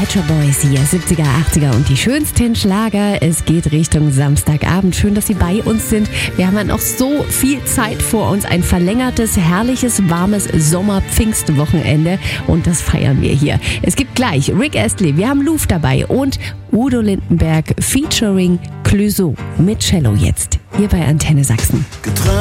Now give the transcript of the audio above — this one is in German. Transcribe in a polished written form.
Pet Shop Boys hier, 70er, 80er und die schönsten Schlager. Es geht Richtung Samstagabend. Schön, dass Sie bei uns sind. Wir haben ja noch so viel Zeit vor uns. Ein verlängertes, herrliches, warmes Sommer-Pfingstwochenende und das feiern wir hier. Es gibt gleich Rick Astley, wir haben Louvre dabei und Udo Lindenberg featuring Clouseau mit Cello jetzt. Hier bei Antenne Sachsen.